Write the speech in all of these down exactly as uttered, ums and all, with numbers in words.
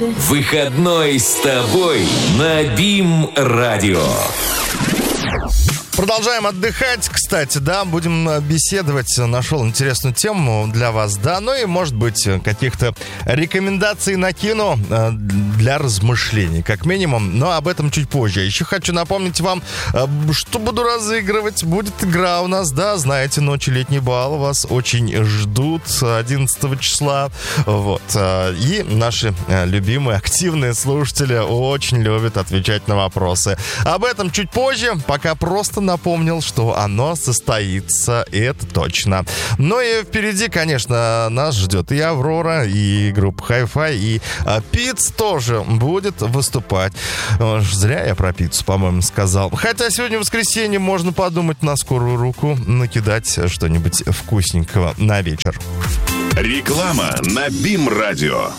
Выходной с тобой на БИМ-радио. Продолжаем отдыхать, кстати, да, будем беседовать, нашел интересную тему для вас, да, ну и, может быть, каких-то рекомендаций на кино для размышлений, как минимум, но об этом чуть позже. Еще хочу напомнить вам, что буду разыгрывать, будет игра у нас, да, знаете, ночи летний бал вас очень ждут одиннадцатого числа, вот, и наши любимые активные слушатели очень любят отвечать на вопросы. Об этом чуть позже, пока просто напомнил, что оно состоится, и это точно. Ну и впереди, конечно, нас ждет и Аврора, и группа Hi-Fi, и а, Пиц тоже будет выступать. Зря я про пиццу, по-моему, сказал. Хотя сегодня воскресенье, можно подумать на скорую руку, накидать что-нибудь вкусненького на вечер. Реклама на БИМ-радио.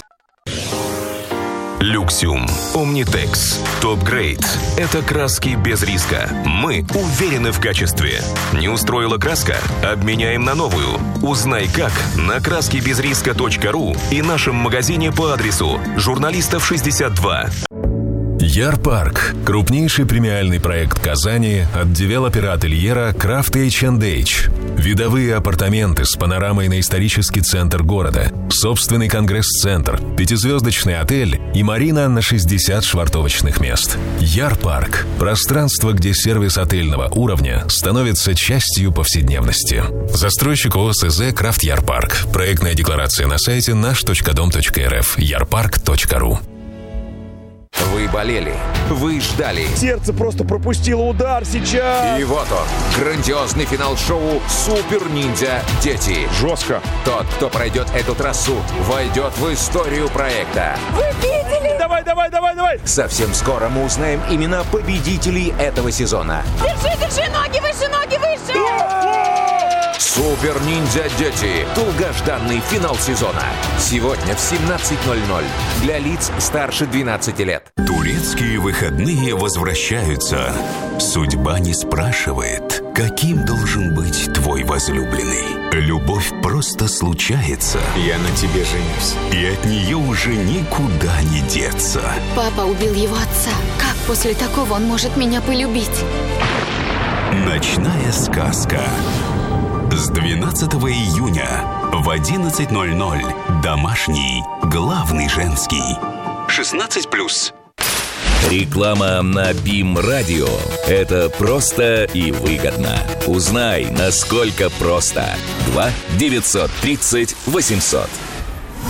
Люксиум, Omnitex, Top-Grade – это краски без риска. Мы уверены в качестве. Не устроила краска? Обменяем на новую. Узнай как на краски без риска точка ру и нашем магазине по адресу Журналистов шестьдесят два. Ярпарк – крупнейший премиальный проект Казани от девелопера ательера Крафт эйч энд эйч. Видовые апартаменты с панорамой на исторический центр города, собственный конгресс-центр, пятизвездочный отель и марина на шестьдесят швартовочных мест. Ярпарк – пространство, где сервис отельного уровня становится частью повседневности. Застройщик ОСЗ «Крафт Ярпарк». Проектная декларация на сайте наш точка дом точка эр эф. ярпарк точка ру. Вы болели, вы ждали. Сердце просто пропустило удар сейчас. И вот он, грандиозный финал шоу «Супер Ниндзя Дети». Жестко. Тот, кто пройдет эту трассу, войдет в историю проекта. Вы видели? Давай, давай, давай, давай. Совсем скоро мы узнаем имена победителей этого сезона. Держи, держи, ноги выше, ноги выше. «Супер Ниндзя Дети». Долгожданный финал сезона. Сегодня в семнадцать ноль ноль. Для лиц старше двенадцати лет. Турецкие выходные возвращаются. Судьба не спрашивает, каким должен быть твой возлюбленный. Любовь просто случается. Я на тебе женюсь. И от нее уже никуда не деться. Папа убил его отца. Как после такого он может меня полюбить? Ночная сказка. С двенадцатого июня в одиннадцать ноль ноль. Домашний, главный женский. шестнадцать плюс. Реклама на БИМ-радио – это просто и выгодно. Узнай, насколько просто. два девятьсот тридцать восемьсот.